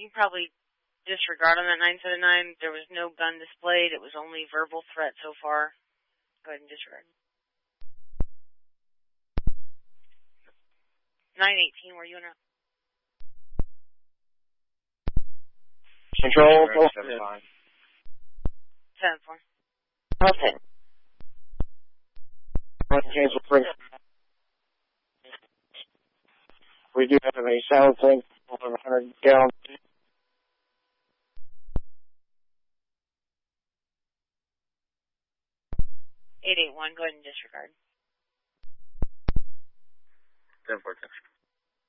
You can probably disregard on that 979. There was no gun displayed. It was only verbal threat so far. Go ahead and disregard. 918, were you in a... Control, 7-4. Okay. Cancel free. We do have a sound tank of 100 gallons. 881, go ahead and disregard. 10-4.